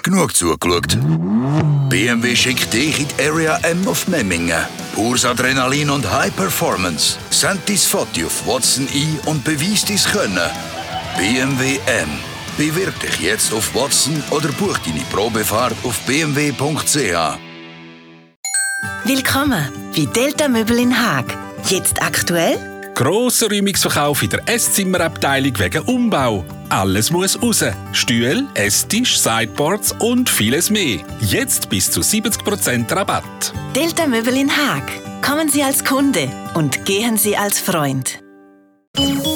genug zugeschaut. BMW schickt dich in die Area M auf Memmingen. Pures Adrenalin und High Performance. Send dein Foto auf Watson ein und beweis dein Können. BMW M. Bewirb dich jetzt auf Watson oder buch deine Probefahrt auf bmw.ch. Willkommen bei Delta Möbel in Haag. Jetzt aktuell? Grosser Räumungsverkauf in der Esszimmerabteilung wegen Umbau. Alles muss raus. Stühle, Esstisch, Sideboards und vieles mehr. Jetzt bis zu 70% Rabatt. Delta Möbel in Haag. Kommen Sie als Kunde und gehen Sie als Freund.